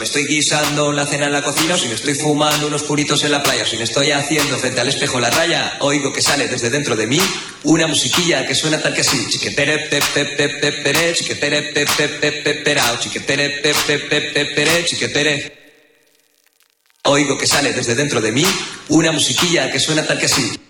estoy guisando la cena en la cocina, o si me estoy fumando unos puritos en la playa, o si me estoy haciendo frente al espejo la raya, oigo que sale desde dentro de mí una musiquilla que suena tal que así. Chiquetere pep pep pep pep pere, chiquetere pep pep pep pep perao, chiquetere pep pep pep pep pere, chiquetere. Oigo que sale desde dentro de mí una musiquilla que suena tal que así.